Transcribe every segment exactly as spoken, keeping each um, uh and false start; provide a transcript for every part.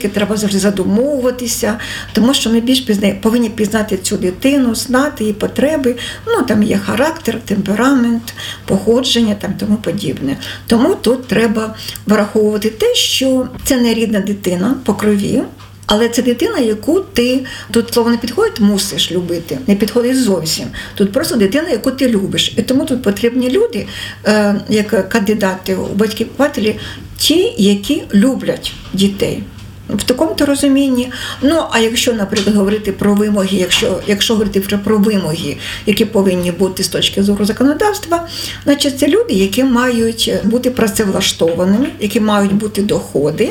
все-таки треба завжди задумовуватися, тому що ми більш пізна... повинні пізнати цю дитину, знати її потреби, ну там є характер, темперамент, походження там тому подібне. Тому тут треба враховувати те, що це не рідна дитина по крові, але це дитина, яку ти, тут слово не підходить, мусиш любити, не підходить зовсім. Тут просто дитина, яку ти любиш. І тому тут потрібні люди, як кандидати у батьки-вихователі, ті, які люблять дітей. В такому-то розумінні. Ну, а якщо, наприклад, говорити про вимоги, якщо, якщо говорити вже про вимоги, які повинні бути з точки зору законодавства, значить це люди, які мають бути працевлаштованими, які мають бути доходи,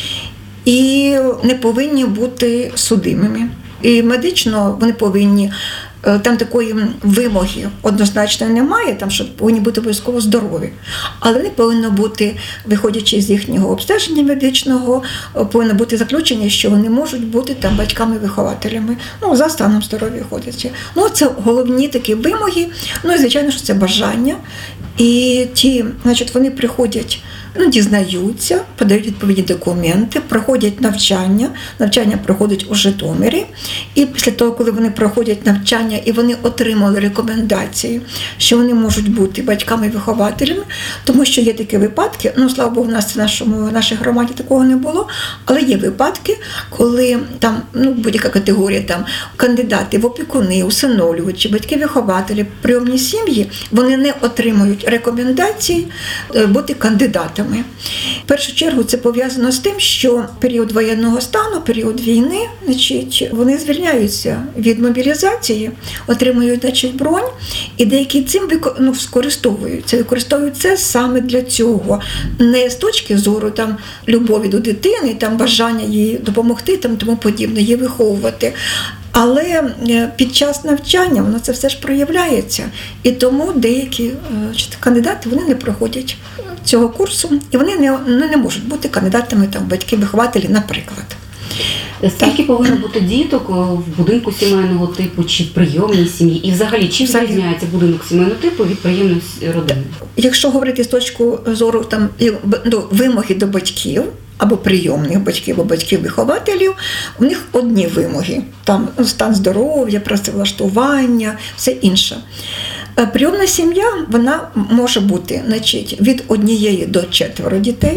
і не повинні бути судимими. І медично вони повинні, там такої вимоги однозначно немає, там що повинні бути обов'язково здорові. Але вони повинні бути, виходячи з їхнього обстеження медичного, повинно бути заключення, що вони можуть бути там батьками-вихователями, ну, за станом здоров'я ходячи. Ну, це головні такі вимоги, ну, і звичайно, що це бажання. І ті, значить, вони приходять, ну, дізнаються, подають відповідні документи, проходять навчання. Навчання проходить у Житомирі. І після того, коли вони проходять навчання і вони отримали рекомендації, що вони можуть бути батьками-вихователями, тому що є такі випадки, ну, слава Богу, в нас в нашому, в нашій громаді такого не було, але є випадки, коли там, ну, будь-яка категорія, там, кандидати в опікуни, усиновлювачі, батьки-вихователі, прийомні сім'ї, вони не отримують рекомендацій бути кандидатами. В першу чергу це пов'язано з тим, що період воєнного стану, період війни, значить, вони звільняються від мобілізації, отримують, значить, бронь, і деякі цим ну, скористовуються. Використовують це саме для цього. Не з точки зору там, любові до дитини, там, бажання їй допомогти, там, тому подібне, її виховувати. Але під час навчання воно це все ж проявляється. І тому деякі значить, кандидати вони не проходять цього курсу, і вони не, не можуть бути кандидатами там, батьки-вихователі, наприклад. Скільки так. повинно бути діток в будинку сімейного типу чи в прийомній сім'ї? І взагалі, чим відрізняється будинок сімейного типу від прийомної родини? Якщо говорити з точки зору там, ну, вимоги до батьків, або прийомних батьків, або батьків-вихователів, у них одні вимоги. Там стан здоров'я, працевлаштування, все інше. Прийомна сім'я, вона може бути, значить, від однієї до четверо дітей,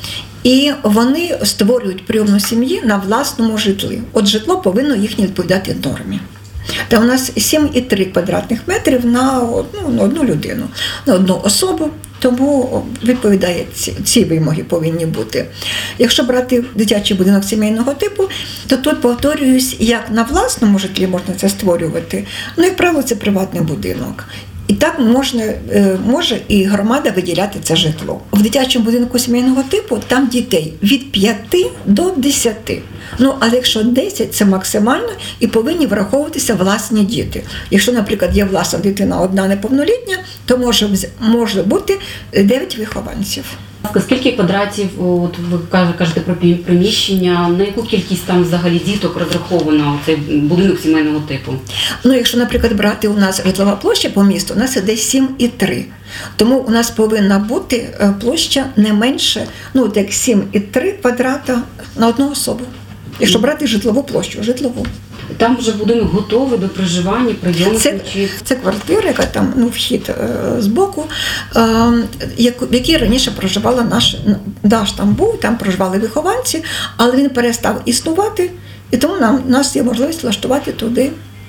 і вони створюють прийомну сім'ю на власному житлі. От житло повинно їхнє відповідати нормі. Та у нас сім і три квадратних метрів на одну, на одну людину, на одну особу, тому відповідає ці, ці вимоги повинні бути. Якщо брати дитячий будинок сімейного типу, то тут, повторююсь, як на власному житлі можна це створювати, ну, як правило, це приватний будинок. І так можна, може і громада виділяти це житло. В дитячому будинку сімейного типу там дітей від п'яти до десяти. Ну, але якщо десять – це максимально і повинні враховуватися власні діти. Якщо, наприклад, є власна дитина одна неповнолітня, то може, може бути дев'ять вихованців. Скільки квадратів, от ви кажете про приміщення, на яку кількість там взагалі діток розраховано цей будинок сімейного типу? Ну, якщо, наприклад, брати у нас житлова площа по місту, у нас іде сім і три. Тому у нас повинна бути площа не менше, ну, як сім і три квадрата на одну особу. Якщо брати житлову площу, житлову. Там вже будинок готовий до проживання, прийому? Це, це квартира, яка там, ну, вхід е, збоку, е, в якій раніше проживала наша, наш там був, там проживали вихованці, але він перестав існувати, і тому нам, у нас є можливість влаштувати туди,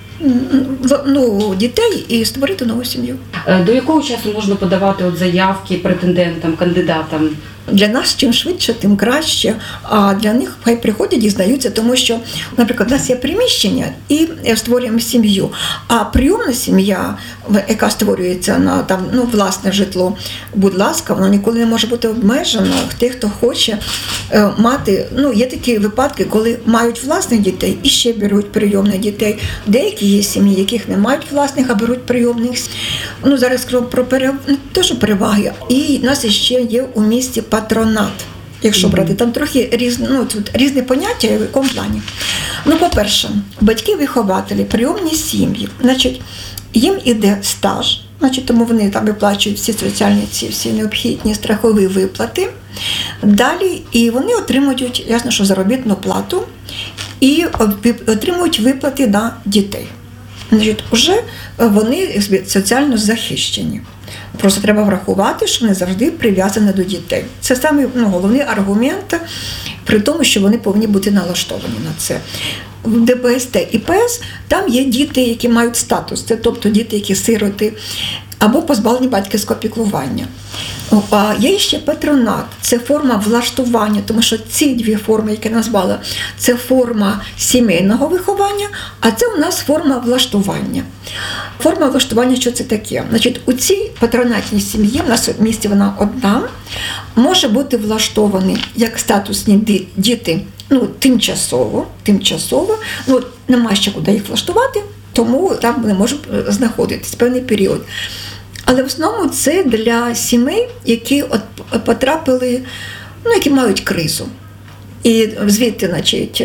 ну, дітей і створити нову сім'ю. До якого часу можна подавати от заявки претендентам, кандидатам? Для нас чим швидше, тим краще, а для них хай приходять, дізнаються, тому що, наприклад, у нас є приміщення і створюємо сім'ю, а прийомна сім'я, яка створюється на там, ну, власне житло, будь ласка, воно ніколи не може бути обмежено. Тих, хто хоче е, мати, ну, є такі випадки, коли мають власних дітей і ще беруть прийомних дітей. Деякі є сім'ї, яких не мають власних, а беруть прийомних. Ну, зараз скажу про перев... не те, що переваги. І в нас ще є у місті патронат, якщо брати. Там трохи різні, ну, тут різні поняття, в якому плані. Ну, по-перше, батьки-вихователі, прийомні сім'ї, значить, їм іде стаж Значить, тому вони там виплачують всі соціальні, ці всі необхідні страхові виплати. Далі, і вони отримують, ясно, що заробітну плату і отримують виплати на дітей. Значить, вже вони соціально захищені. Просто треба врахувати, що вони завжди прив'язані до дітей. Це саме ну, головний аргумент, при тому, що вони повинні бути налаштовані на це. В Д Б С Т і П С там є діти, які мають статус, це тобто діти, які сироти, або позбавлені батьківського піклування. А є ще патронат, це форма влаштування, тому що ці дві форми, які я назвала, це форма сімейного виховання, а це у нас форма влаштування. Форма влаштування, що це таке? Значить, у цій патронатній сім'ї, в нас в місті вона одна, може бути влаштований як статусні діти, ну, тимчасово, тимчасово, ну, немає ще куди їх влаштувати, тому там вони можуть знаходитись певний період. Але в основному це для сімей, які от потрапили, ну, які мають кризу. І звідти, значить,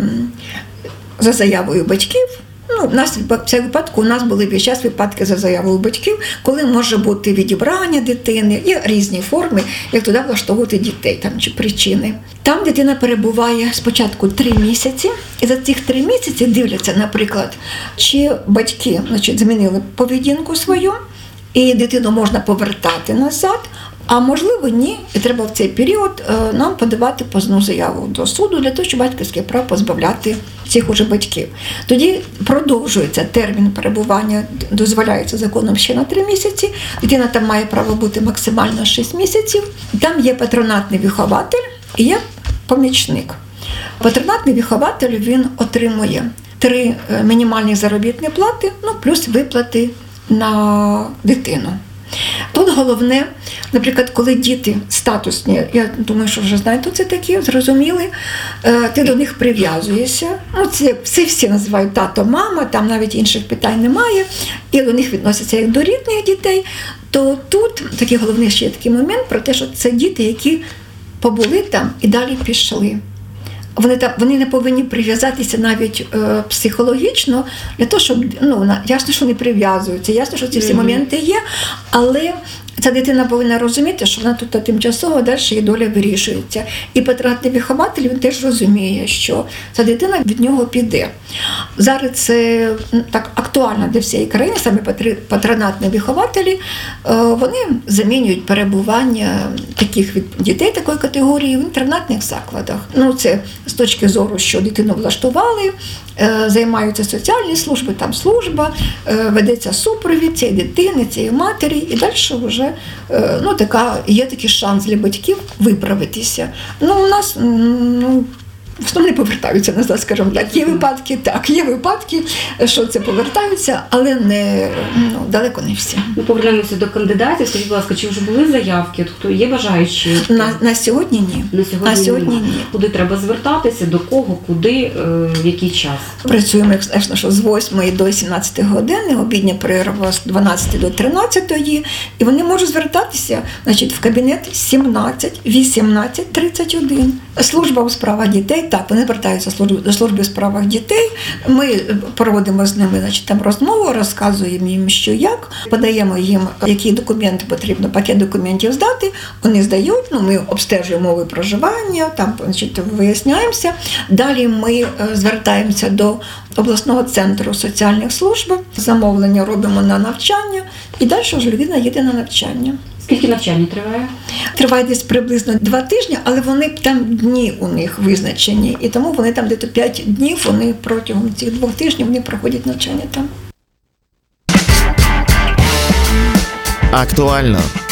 за заявою батьків, ну, в нас в цьому випадку у нас були весь час випадки за заявою батьків, коли може бути відібрання дитини, є різні форми, як туди влаштовувати дітей там, чи причини. Там дитина перебуває спочатку три місяці, і за цих три місяці дивляться, наприклад, чи батьки, значить, змінили поведінку свою, і дитину можна повертати назад, а можливо ні, і треба в цей період нам подавати позовну заяву до суду для того, щоб батьківське право позбавляти цих уже батьків. Тоді продовжується термін перебування, дозволяється законом ще на три місяці, дитина там має право бути максимально шість місяців, там є патронатний вихователь і є помічник. Патронатний вихователь, він отримує три мінімальні заробітні плати, ну плюс виплати на дитину. Тут головне, наприклад, коли діти статусні, я думаю, що вже знаєте, це такі, зрозуміли, ти до них прив'язуєшся, ну це всі, всі називають тато, мама, там навіть інших питань немає, і до них відносяться як до рідних дітей, то тут такий головний ще такий момент про те, що це діти, які побули там і далі пішли. Вони там вони не повинні прив'язатися навіть е, психологічно для того, щоб ну ясно, що вони прив'язуються, ясно, що ці всі моменти є, але ця дитина повинна розуміти, що вона тут тимчасово, далі її доля вирішується. І патронатний вихователь, він теж розуміє, що ця дитина від нього піде. Зараз це так актуально для всієї країни, саме патронатні вихователі, вони замінюють перебування таких дітей такої категорії в інтернатних закладах. Ну, це з точки зору, що дитину влаштували, займаються соціальні служби, там служба, ведеться супровід цієї дитини, цієї матері, і далі вже ну, така, є такий шанс для батьків виправитися. Ну, у нас, ну, в основному не повертаються назад, скажімо так. Є випадки, так, є випадки, що це повертаються, але не, ну, далеко не всі. Ми повернемося до кандидатів. Скажіть, будь ласка, чи вже були заявки? От хто є бажаючі? На, на сьогодні ні. На сьогодні, на сьогодні ні. Куди треба звертатися, до кого, куди, в який час? Працюємо, як що з восьмої до сімнадцятої години, обідня перерва з дванадцятої до тринадцятої, і вони можуть звертатися, значить, в кабінет сімнадцять вісімнадцять тридцять один. Служба у справах дітей. Так, вони звертаються до служби у справах дітей, ми проводимо з ними, значить, там розмову, розказуємо їм, що як, подаємо їм, які документи потрібно, пакет документів здати, вони здають, ну, ми обстежуємо умови проживання, там, значить, виясняємося. Далі ми звертаємося до обласного центру соціальних служб, замовлення робимо на навчання, і далі вже людина їде на навчання. Скільки навчання триває? Триває десь приблизно два тижні, але вони там дні у них визначені. І тому вони там десь п'ять днів, вони протягом цих двох тижнів вони проходять навчання там. Актуально